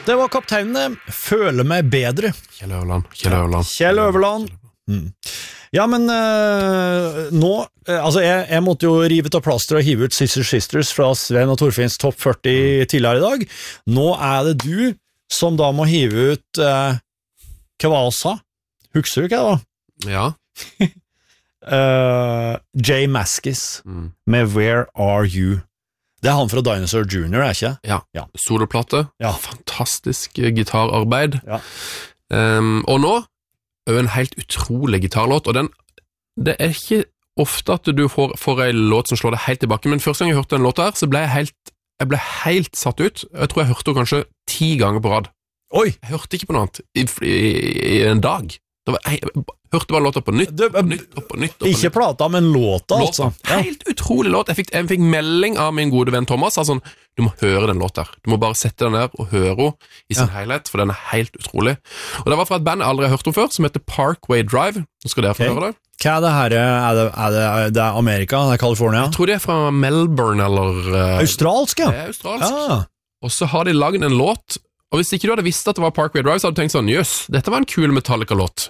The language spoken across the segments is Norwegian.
Det var kapteinen. Føler meg bedre. Kjell Øverland. Kjell Øverland. Ja, men nå, altså jeg måtte jo rive av plaster og hive ut Sisters fra Sven og Torfinns topp 40 tidligere i dag. Nå det du som da må hive ut hva var det sa? Husker du hva det var? Ja. Jay Maskis med Where Are You? Det han fra Dinosaur Jr., ikke? Ja. Soloplate. Ja. Fantastisk gitararbeid. Ja. Og nå en helt utrolig gitarlåt, og det ikke ofte at du får en låt som slår deg helt tilbake, men første gang jeg hørte den låta her, så ble jeg ble helt satt ut. Jeg tror jeg hørte den kanskje 10 ganger på rad. Oi! Jeg hørte ikke på noe annet i en dag. Jeg hørte bare låta på nytt. Ikke plata, men låta, altså. Helt utrolig låt. Jeg fikk melding av min gode venn Thomas, altså, du må høre den låta her. Du må bare sette den der og høre den i sin helhet, for den helt utrolig. Og det var fra et band jeg aldri har hørt om før, som heter Parkway Drive. Nå skal dere få høre det. Hva det her? Det Amerika? Det California? Jeg tror de fra Melbourne, eller... Australsk, ja. Det australsk. Og så har de laget en låt. Og hvis ikke du hadde visst at det var Parkway Drive, så hadde du tenkt sånn, jøss, dette var en kul Metallica-låt.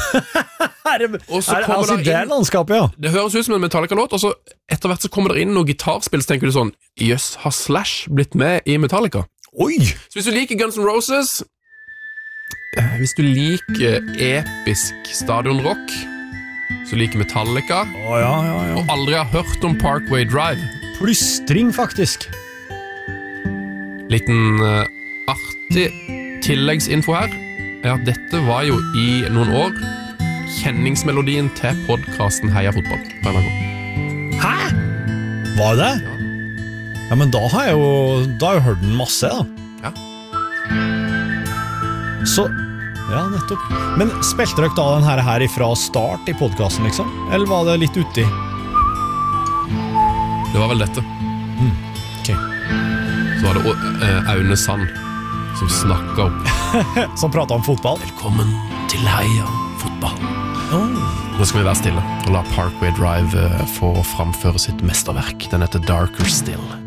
Altså det landskapet, ja. Det høres ut som en Metallica-låt, og så etter hvert så kommer det inn noe gitarspill, så tenker du sånn, jøss, har Slash blitt med i Metallica? Oi! Så hvis du liker Guns N' Roses, hvis du liker episk stadionrock, så liker Metallica, og aldri har hørt om Parkway Drive. Plystring, faktisk. Liten... artig tilleggsinfo her at dette var jo i noen år kjenningsmelodien til podcasten Heia Fotball på NRK. Hæ? Var det? Ja, men da har jeg jo hørt den masse, da. Ja. Så, ja, nettopp. Men spilte dere da den her ifra start i podcasten, liksom? Eller var det litt uti? Det var vel dette. Ok. Så var det Aune Sand som snakket opp. Som pratet om fotball. Velkommen til Heia Fotball. Nå skal vi være stille og la Parkway Drive få framføre sitt mesterverk. Den heter Darker Still.